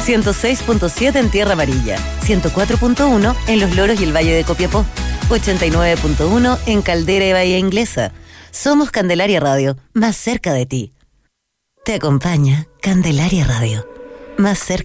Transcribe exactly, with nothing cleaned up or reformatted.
ciento seis punto siete en Tierra Amarilla, ciento cuatro punto uno en Los Loros y el Valle de Copiapó, ochenta y nueve punto uno en Caldera y Bahía Inglesa. Somos Candelaria Radio, más cerca de ti. Te acompaña Candelaria Radio, más cerca